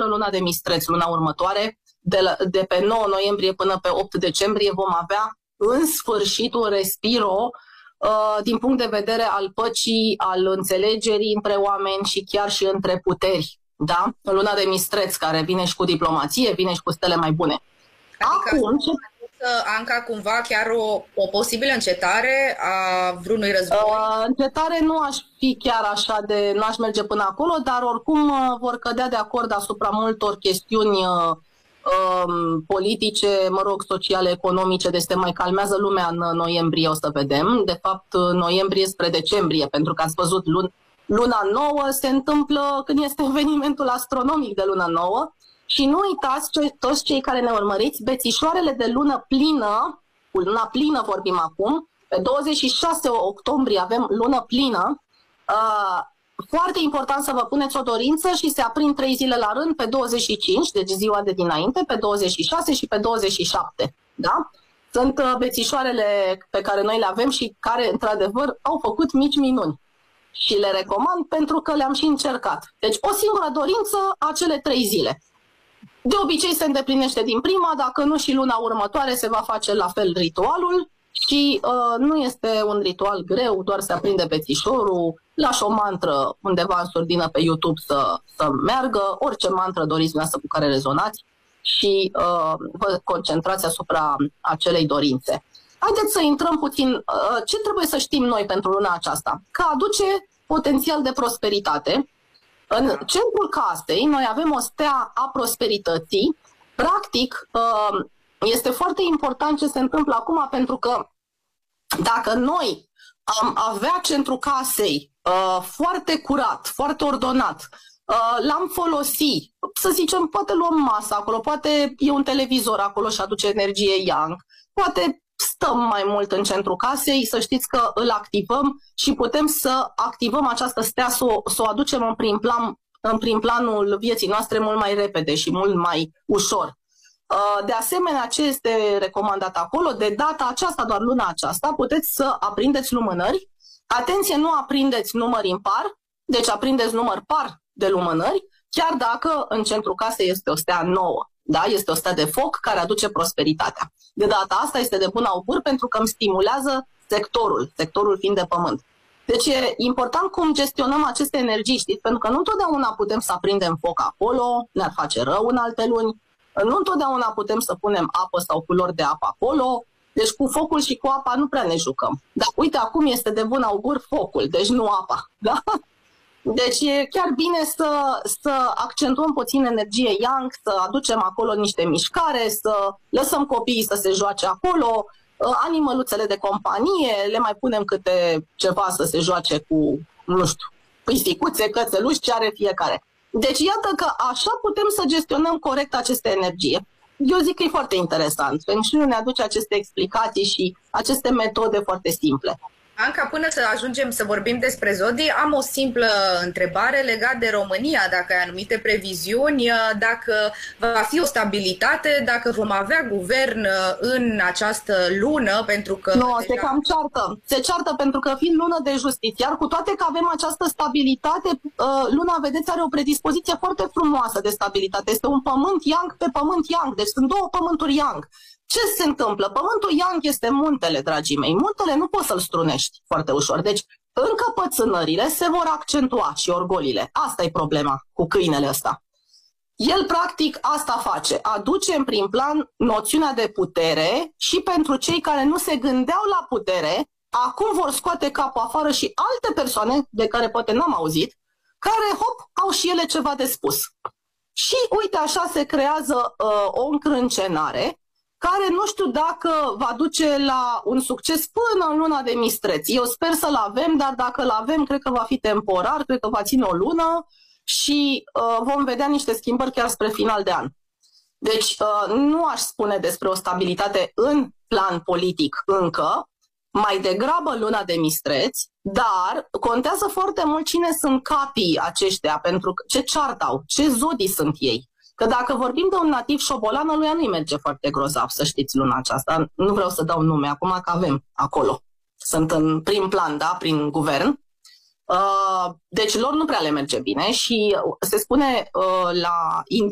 următoarea luna de mistreți, luna următoare, de pe 9 noiembrie până pe 8 decembrie, vom avea în sfârșit un respiro din punct de vedere al păcii, al înțelegerii între oameni și chiar și între puteri. Da? Luna de mistreți, care vine și cu diplomație, vine și cu stele mai bune. Adică acum, Anca, cumva chiar o posibilă încetare a vreunui război? Încetare nu aș fi chiar așa nu aș merge până acolo, dar oricum vor cădea de acord asupra multor chestiuni politice, sociale, economice, deci se mai calmează lumea în noiembrie, o să vedem. De fapt, noiembrie spre decembrie, pentru că ați văzut, luna nouă se întâmplă când este evenimentul astronomic de luna nouă. Și nu uitați, toți cei care ne urmăriți, bețișoarele de lună plină, cu luna plină vorbim acum, pe 26 octombrie avem lună plină. Foarte important să vă puneți o dorință și se aprind 3 zile la rând, pe 25, deci ziua de dinainte, pe 26 și pe 27. Da? Sunt bețișoarele pe care noi le avem și care, într-adevăr, au făcut mici minuni. Și le recomand pentru că le-am și încercat. Deci o singură dorință, acele 3 zile. De obicei se îndeplinește din prima, dacă nu și luna următoare se va face la fel ritualul și nu este un ritual greu, doar se aprinde bețișorul, lași o mantră undeva în surdină pe YouTube să meargă, orice mantră doriți dumneavoastră cu care rezonați și vă concentrați asupra acelei dorințe. Haideți să intrăm puțin, ce trebuie să știm noi pentru luna aceasta? Că aduce potențial de prosperitate. În centrul casei noi avem o stea a prosperității. Practic, este foarte important ce se întâmplă acum, pentru că dacă noi am avea centrul casei foarte curat, foarte ordonat, l-am folosit, să zicem, poate luăm masa acolo, poate e un televizor acolo și aduce energie yang, poate stăm mai mult în centrul casei, să știți că îl activăm și putem să activăm această stea, să o aducem în prim planul vieții noastre mult mai repede și mult mai ușor. De asemenea, ce este recomandat acolo, de data aceasta, doar luna aceasta, puteți să aprindeți lumânări. Atenție, nu aprindeți numări impar, deci aprindeți număr par de lumânări, chiar dacă în centrul casei este o stea nouă. Da? Este o stea de foc care aduce prosperitatea. De data asta este de bun augur pentru că îmi stimulează sectorul fiind de pământ. Deci e important cum gestionăm aceste energii, știți? Pentru că nu întotdeauna putem să aprindem foc acolo, ne-ar face rău în alte luni, nu întotdeauna putem să punem apă sau culori de apă acolo, deci cu focul și cu apa nu prea ne jucăm. Dar uite, acum este de bun augur focul, deci nu apa. Da? Deci e chiar bine să accentuăm puțin energie yang, să aducem acolo niște mișcare, să lăsăm copiii să se joace acolo, animăluțele de companie, le mai punem câte ceva să se joace cu, nu știu, pisicuțe, cățeluși, ce are fiecare. Deci iată că așa putem să gestionăm corect aceste energie. Eu zic că e foarte interesant, pentru că ne aduce aceste explicații și aceste metode foarte simple. Anca, până să ajungem să vorbim despre zodii, am o simplă întrebare legată de România, dacă ai anumite previziuni, dacă va fi o stabilitate, dacă vom avea guvern în această lună, pentru că... Nu, se cam ceartă. Se ceartă pentru că fiind lună de justiție, iar cu toate că avem această stabilitate, luna, vedeți, are o predispoziție foarte frumoasă de stabilitate. Este un pământ yang pe pământ yang, deci sunt două pământuri yang. Ce se întâmplă? Pământul yang este muntele, dragii mei. Muntele nu poți să-l strunești foarte ușor. Deci, încăpățânările se vor accentua și orgolile. Asta e problema cu câinele ăsta. El, practic, asta face. Aduce în prim plan noțiunea de putere și pentru cei care nu se gândeau la putere, acum vor scoate capul afară și alte persoane, de care poate n-am auzit, care, hop, au și ele ceva de spus. Și, uite, așa se creează o încrâncenare care nu știu dacă va duce la un succes până în luna de mistreți. Eu sper să-l avem, dar dacă îl avem, cred că va fi temporar, cred că va ține o lună și vom vedea niște schimbări chiar spre final de an. Deci nu aș spune despre o stabilitate în plan politic încă, mai degrabă luna de mistreți, dar contează foarte mult cine sunt capii aceștia, pentru că ce ceartă au, ce zodii sunt ei. Că dacă vorbim de un nativ șobolan, lui nu-i merge foarte grozav, să știți, luna aceasta. Nu vreau să dau nume acum, că avem acolo. Sunt în prim plan, da, prin guvern. Deci lor nu prea le merge bine și se spune la